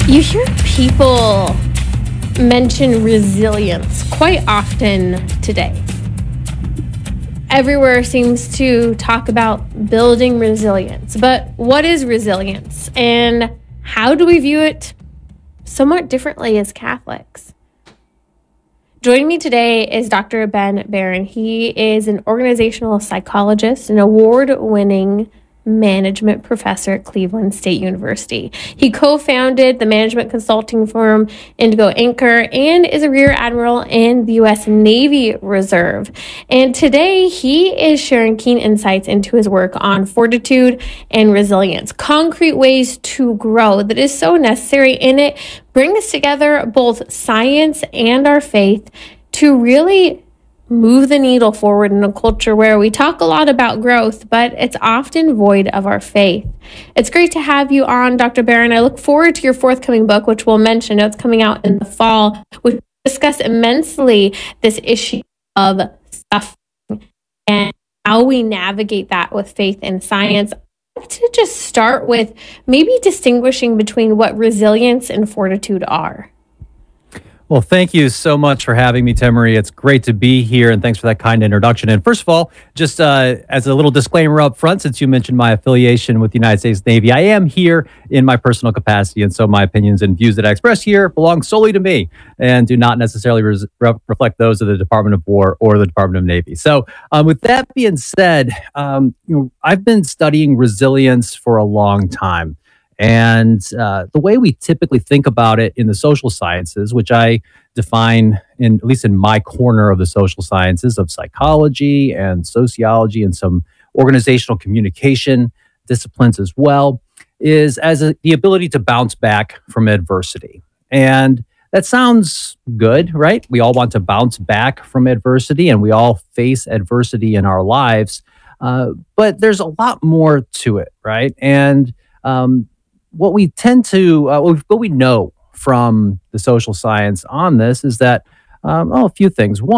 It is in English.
You hear people mention resilience quite often today. Everywhere seems to talk about building resilience. But what is resilience and how do we view it somewhat differently as Catholics? Joining me today is Dr. Ben Barron. He is an organizational psychologist, an award-winning management professor at Cleveland State University. He co-founded the management consulting firm Indigo Anchor and is a rear admiral in the U.S. Navy Reserve. And today he is sharing keen insights into his work on fortitude and resilience, concrete ways to grow that is so necessary, in it brings together both science and our faith to really move the needle forward in a culture where we talk a lot about growth, but it's often void of our faith. It's great to have you on, Dr. Barron. I look forward to your forthcoming book, which we'll mention. It's coming out in the fall, which discuss immensely this issue of suffering and how we navigate that with faith and science. I'd like to just start with maybe distinguishing between what resilience and fortitude are. Well, thank you so much for having me, Temery. It's great to be here, and thanks for that kind introduction. And first of all, just as a little disclaimer up front, since you mentioned my affiliation with the United States Navy, I am here in my personal capacity, and so my opinions and views that I express here belong solely to me and do not necessarily reflect those of the Department of War or the Department of Navy. So with that being said, I've been studying resilience for a long time. And the way we typically think about it in the social sciences, which I define in at least in my corner of the social sciences of psychology and sociology and some organizational communication disciplines as well, is as the ability to bounce back from adversity. And that sounds good, right? We all want to bounce back from adversity and we all face adversity in our lives. But there's a lot more to it, right? And what we tend to, what we know from the social science on this is that, a few things. One,